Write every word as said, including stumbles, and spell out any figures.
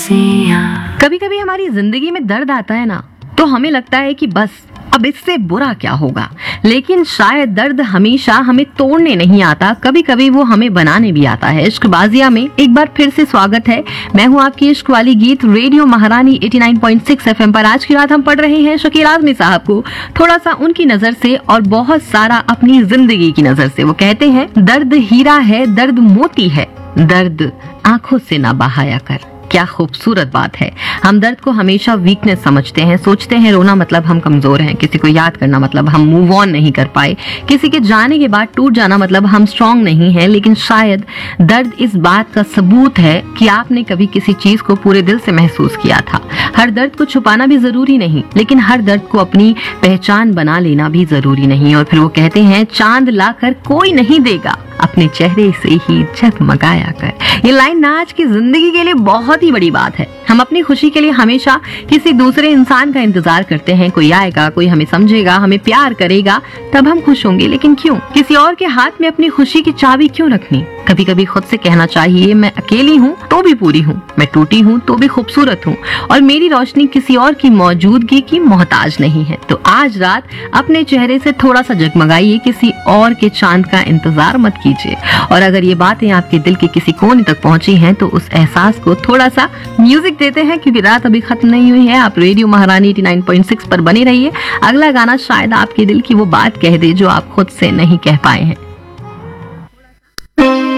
कभी कभी हमारी जिंदगी में दर्द आता है ना, तो हमें लगता है कि बस अब इससे बुरा क्या होगा, लेकिन शायद दर्द हमेशा हमें तोड़ने नहीं आता, कभी कभी वो हमें बनाने भी आता है। इश्कबाजिया में एक बार फिर से स्वागत है। मैं हूँ आपकी इश्क वाली गीत रेडियो महारानी नवासी पॉइंट छह एफएम पर। आज की रात हम पढ़ रहे हैं शकील आजमी साहब को, थोड़ा सा उनकी नजर से और बहुत सारा अपनी जिंदगी की नजर से। वो कहते हैं, दर्द हीरा है, दर्द मोती है, दर्द आंखों से ना बहाया कर। क्या खूबसूरत बात है। हम दर्द को हमेशा वीकनेस समझते हैं, सोचते हैं रोना मतलब हम कमजोर हैं, किसी को याद करना मतलब हम मूव ऑन नहीं कर पाए, किसी के जाने के बाद टूट जाना मतलब हम स्ट्रांग नहीं हैं। लेकिन शायद दर्द इस बात का सबूत है कि आपने कभी किसी चीज को पूरे दिल से महसूस किया था। हर दर्द को छुपाना भी जरूरी नहीं, लेकिन हर दर्द को अपनी पहचान बना लेना भी जरूरी नहीं। और फिर वो कहते हैं, चांद लाकर कोई नहीं देगा, अपने चेहरे से ही जगमगाया कर। ये लाइन ना आज की जिंदगी के लिए बहुत ही बड़ी बात है। हम अपनी खुशी के लिए हमेशा किसी दूसरे इंसान का इंतजार करते हैं, कोई आएगा, कोई हमें समझेगा, हमें प्यार करेगा, तब हम खुश होंगे। लेकिन क्यों किसी और के हाथ में अपनी खुशी की चाबी क्यों रखनी? कभी कभी खुद से कहना चाहिए, मैं अकेली हूँ तो भी पूरी हूँ, मैं टूटी हूँ तो भी खूबसूरत हूँ, और मेरी रोशनी किसी और की मौजूदगी की मोहताज नहीं है। तो आज रात अपने चेहरे से थोड़ा सा जगमगाइए, किसी और के चांद का इंतजार मत कीजिए। और अगर ये बातें आपके दिल के किसी कोने तक पहुंची हैं, तो उस एहसास को थोड़ा सा म्यूजिक देते हैं, क्योंकि रात अभी खत्म नहीं हुई है। आप रेडियो महारानी नवासी पॉइंट छह पर बने रहिए। अगला गाना शायद आपके दिल की वो बात कह दे जो आप खुद से नहीं कह पाए हैं।